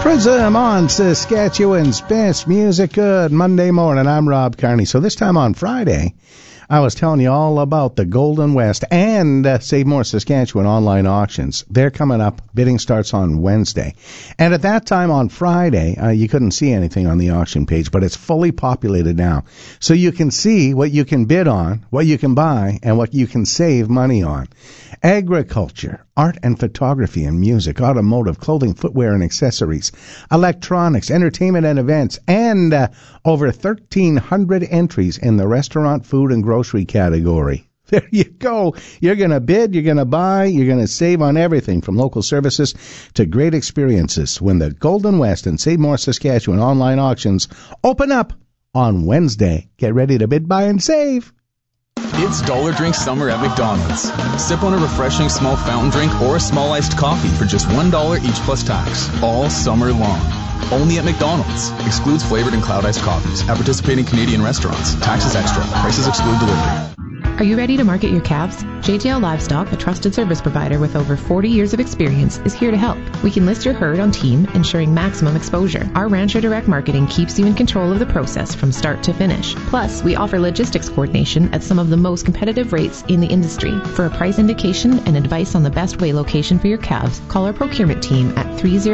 Prism on Saskatchewan's best music. Good Monday morning. I'm Rob Carney. So this time on Friday, I was telling you all about the Golden West and Save More Saskatchewan online auctions. They're coming up. Bidding starts on Wednesday. And at that time on Friday, you couldn't see anything on the auction page, but it's fully populated now. So you can see what you can bid on, what you can buy, and what you can save money on. Agriculture, art and photography and music, automotive, clothing, footwear and accessories, electronics, entertainment and events, and over 1,300 entries in the restaurant, food, and grocery category. There you go. You're going to bid, you're going to buy, you're going to save on everything from local services to great experiences when the Golden West and Save More Saskatchewan online auctions open up on Wednesday. Get ready to bid, buy, and save. It's Dollar Drink Summer at McDonald's. Sip on a refreshing small fountain drink or a small iced coffee for just $1 each plus tax, all summer long. Only at McDonald's. Excludes flavored and cloud iced coffees. At participating Canadian restaurants. Taxes extra. Prices exclude delivery. Are you ready to market your calves? JGL Livestock, a trusted service provider with over 40 years of experience, is here to help. We can list your herd on team, ensuring maximum exposure. Our Rancher Direct Marketing keeps you in control of the process from start to finish. Plus, we offer logistics coordination at some of the most competitive rates in the industry. For a price indication and advice on the best way location for your calves, call our procurement team at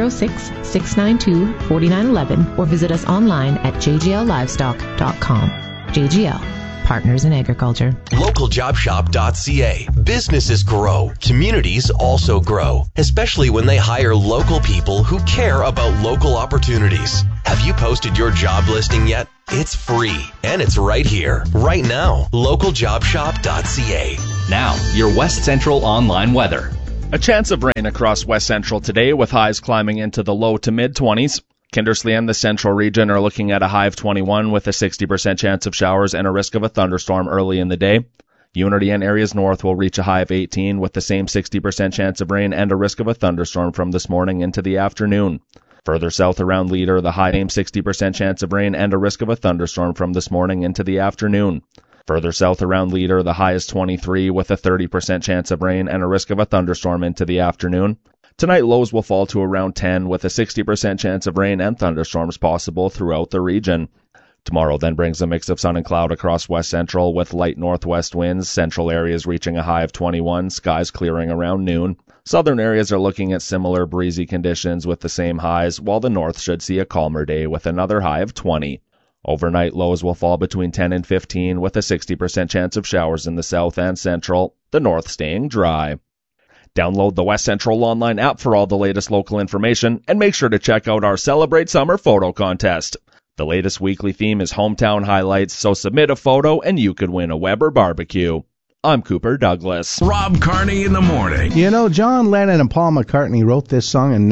306-692-4911 or visit us online at jgllivestock.com. JGL. Partners in Agriculture. LocalJobShop.ca. Businesses grow. Communities also grow, especially when they hire local people who care about local opportunities. Have you posted your job listing yet? It's free, and it's right here, right now. LocalJobShop.ca. Now, your West Central online weather. A chance of rain across West Central today with highs climbing into the low to mid-20s. Kindersley and the central region are looking at a high of 21 with a 60% chance of showers and a risk of a thunderstorm early in the day. Unity and areas north will reach a high of 18 with the same 60% chance of rain and a risk of a thunderstorm from this morning into the afternoon. Further south around Leader, the high same 60% chance of rain and a risk of a thunderstorm from this morning into the afternoon. Further south around Leader, the high is 23 with a 30% chance of rain and a risk of a thunderstorm into the afternoon. Tonight, lows will fall to around 10 with a 60% chance of rain and thunderstorms possible throughout the region. Tomorrow then brings a mix of sun and cloud across West Central with light northwest winds, central areas reaching a high of 21, skies clearing around noon. Southern areas are looking at similar breezy conditions with the same highs, while the north should see a calmer day with another high of 20. Overnight lows will fall between 10 and 15 with a 60% chance of showers in the south and central, the north staying dry. Download the West Central online app for all the latest local information, and make sure to check out our Celebrate Summer photo contest. The latest weekly theme is hometown highlights, so submit a photo and you could win a Weber barbecue. I'm Cooper Douglas. Rob Carney in the morning. You know, John Lennon and Paul McCartney wrote this song in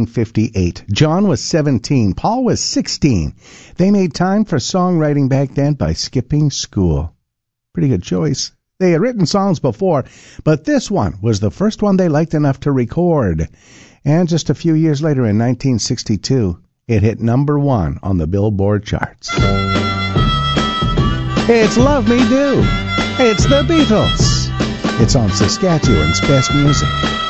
1958. John was 17. Paul was 16. They made time for songwriting back then by skipping school. Pretty good choice. They had written songs before, but this one was the first one they liked enough to record. And just a few years later, in 1962, it hit number 1 on the Billboard charts. It's Love Me Do. It's the Beatles. It's on Saskatchewan's best music.